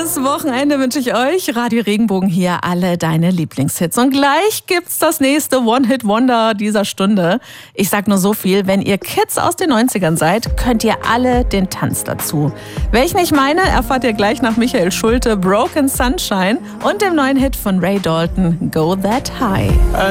Schönes Wochenende wünsche ich euch. Radio Regenbogen hier, alle deine Lieblingshits. Und gleich gibt's das nächste One-Hit-Wonder dieser Stunde. Ich sag nur so viel, wenn ihr Kids aus den 90ern seid, könnt ihr alle den Tanz dazu. Welchen ich meine, erfahrt ihr gleich nach Michael Schulte, Broken Sunshine und dem neuen Hit von Ray Dalton, Go That High.